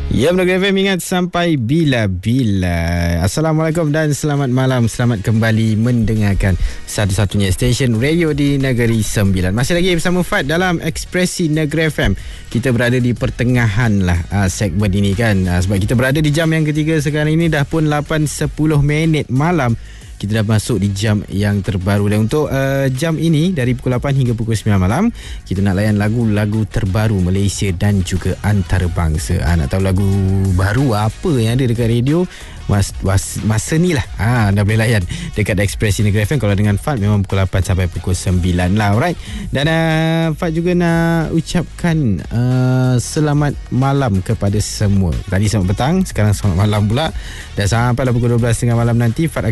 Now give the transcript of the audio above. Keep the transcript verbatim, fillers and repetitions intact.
Ya, Melodi F M, ingat sampai bila-bila. Assalamualaikum dan selamat malam. Selamat kembali mendengarkan satu-satunya stesen radio di Negeri Sembilan. Masih lagi bersama Fad dalam Ekspresi Negeri F M. Kita berada di pertengahan lah uh, segmen ini kan. Uh, sebab kita berada di jam yang ketiga sekarang ini. Dah pun lapan sepuluh minit malam. Kita dah masuk di jam yang terbaru. Dan untuk uh, jam ini, dari pukul lapan hingga pukul sembilan malam, kita nak layan lagu-lagu terbaru Malaysia dan juga antarabangsa. Ha, nak tahu lagu baru apa yang ada dekat radio? Mas, was, masa ni lah ha, dah boleh layan dekat Ekspresi Negeri F M. Kalau dengan Fad memang pukul lapan sampai pukul sembilan lah, alright. Dan uh, Fad juga nak ucapkan uh, selamat malam kepada semua. Tadi selamat petang, sekarang selamat malam pula. Dan sampailah pukul dua belas tiga puluh malam nanti, Fad